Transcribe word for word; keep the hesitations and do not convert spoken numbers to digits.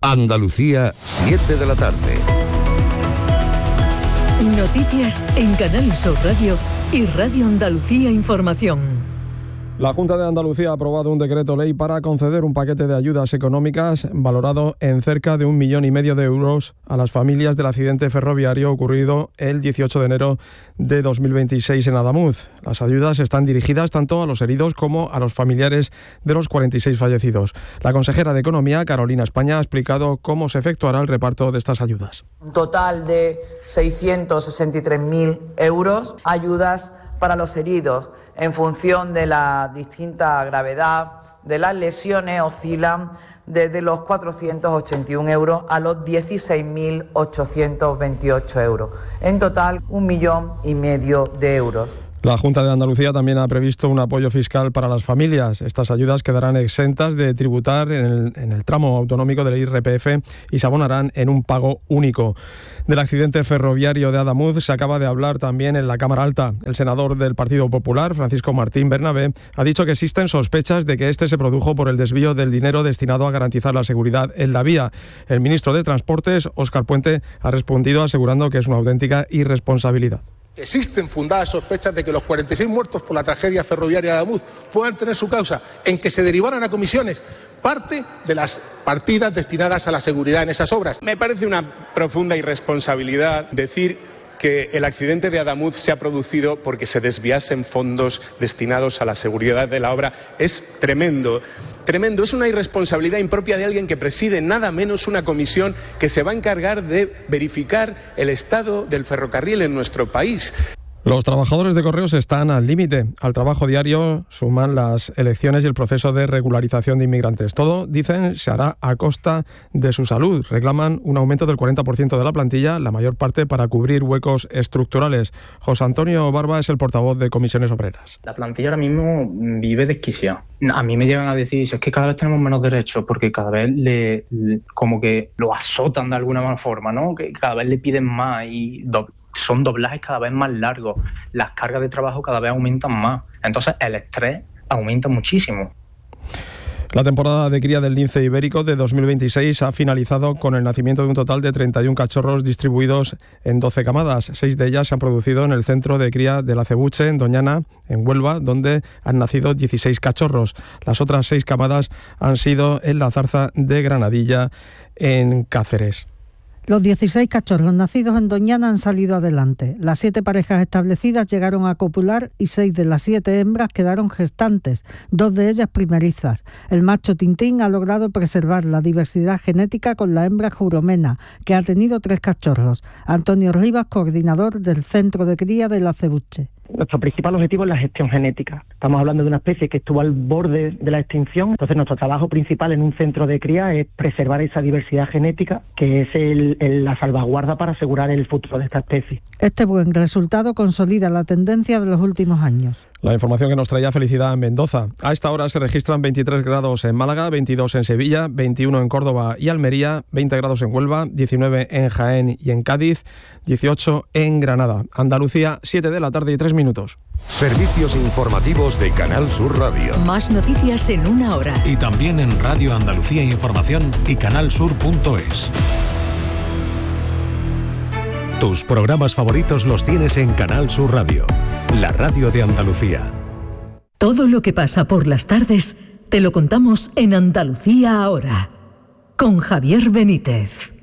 Andalucía, siete de la tarde. Noticias en Canal Sur Radio y Radio Andalucía Información. La Junta de Andalucía ha aprobado un decreto ley para conceder un paquete de ayudas económicas valorado en cerca de un millón y medio de euros a las familias del accidente ferroviario ocurrido el dieciocho de enero de dos mil veintiséis en Adamuz. Las ayudas están dirigidas tanto a los heridos como a los familiares de los cuarenta y seis fallecidos. La consejera de Economía, Carolina España, ha explicado cómo se efectuará el reparto de estas ayudas. Un total de seiscientos sesenta y tres mil euros, ayudas para los heridos. En función de la distinta gravedad de las lesiones, oscilan desde los cuatrocientos ochenta y un euros a los dieciséis mil ochocientos veintiocho euros. En total, un millón y medio de euros. La Junta de Andalucía también ha previsto un apoyo fiscal para las familias. Estas ayudas quedarán exentas de tributar en el, en el tramo autonómico del I R P F y se abonarán en un pago único. Del accidente ferroviario de Adamuz se acaba de hablar también en la Cámara Alta. El senador del Partido Popular, Francisco Martín Bernabé, ha dicho que existen sospechas de que este se produjo por el desvío del dinero destinado a garantizar la seguridad en la vía. El ministro de Transportes, Óscar Puente, ha respondido asegurando que es una auténtica irresponsabilidad. Existen fundadas sospechas de que los cuarenta y seis muertos por la tragedia ferroviaria de Adamuz puedan tener su causa en que se derivaran a comisiones parte de las partidas destinadas a la seguridad en esas obras. Me parece una profunda irresponsabilidad decir que el accidente de Adamuz se ha producido porque se desviasen fondos destinados a la seguridad de la obra. Es tremendo, tremendo. Es una irresponsabilidad impropia de alguien que preside nada menos una comisión que se va a encargar de verificar el estado del ferrocarril en nuestro país. Los trabajadores de Correos están al límite. Al trabajo diario suman las elecciones y el proceso de regularización de inmigrantes. Todo, dicen, se hará a costa de su salud. Reclaman un aumento del cuarenta por ciento de la plantilla, la mayor parte para cubrir huecos estructurales. José Antonio Barba es el portavoz de Comisiones Obreras. La plantilla ahora mismo vive desquiciada. A mí me llegan a decir, es que cada vez tenemos menos derechos porque cada vez le, le como que lo azotan de alguna forma, ¿no? Que cada vez le piden más y do, son doblajes cada vez más largos. Las cargas de trabajo cada vez aumentan más. Entonces el estrés aumenta muchísimo. La temporada de cría del lince ibérico de dos mil veintiséis ha finalizado con el nacimiento de un total de treinta y un cachorros distribuidos en doce camadas. Seis de ellas se han producido en el centro de cría del Acebuche, en Doñana, en Huelva, donde han nacido dieciséis cachorros. Las otras seis camadas han sido en la Zarza de Granadilla, en Cáceres. Los dieciséis cachorros nacidos en Doñana han salido adelante. Las siete parejas establecidas llegaron a copular y seis de las siete hembras quedaron gestantes, dos de ellas primerizas. El macho Tintín ha logrado preservar la diversidad genética con la hembra Juromena, que ha tenido tres cachorros. Antonio Rivas, coordinador del Centro de Cría del Acebuche. Nuestro principal objetivo es la gestión genética. Estamos hablando de una especie que estuvo al borde de la extinción. Entonces, nuestro trabajo principal en un centro de cría es preservar esa diversidad genética, que es el, el, la salvaguarda para asegurar el futuro de esta especie. Este buen resultado consolida la tendencia de los últimos años. La información que nos traía Felicidad en Mendoza. A esta hora se registran veintitrés grados en Málaga, veintidós en Sevilla, veintiuno en Córdoba y Almería, veinte grados en Huelva, diecinueve en Jaén y en Cádiz, dieciocho en Granada. Andalucía, siete de la tarde y tres minutos. Servicios informativos de Canal Sur Radio. Más noticias en una hora. Y también en Radio Andalucía Información y canalsur punto es. Tus programas favoritos los tienes en Canal Sur Radio, la radio de Andalucía. Todo lo que pasa por las tardes te lo contamos en Andalucía ahora, con Javier Benítez.